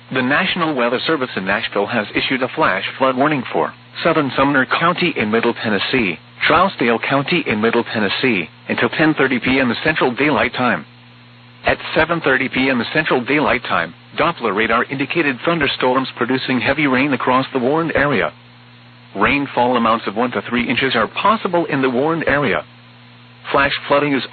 The National Weather Service in Nashville has issued a flash flood warning for southern Sumner County in Middle Tennessee, Trousdale County in Middle Tennessee, until 10:30 p.m. Central Daylight Time. At 7:30 p.m. Central Daylight Time, Doppler radar indicated thunderstorms producing heavy rain across the warned area. Rainfall amounts of 1 to 3 inches are possible in the warned area. Flash flooding is